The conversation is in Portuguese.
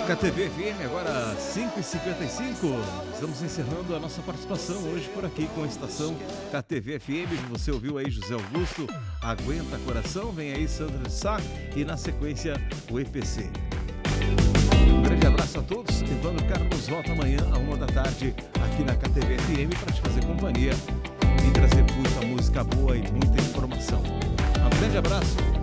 KTV FM, agora 5h55. Estamos encerrando a nossa participação hoje por aqui com a estação KTV FM. Você ouviu aí José Augusto, Aguenta Coração, vem aí Sandra de Sá e na sequência o EPC. Um grande abraço a todos. Evandro Carlos volta amanhã à 1 da tarde aqui na KTV FM para te fazer companhia e trazer muita música boa e muita informação. Um grande abraço.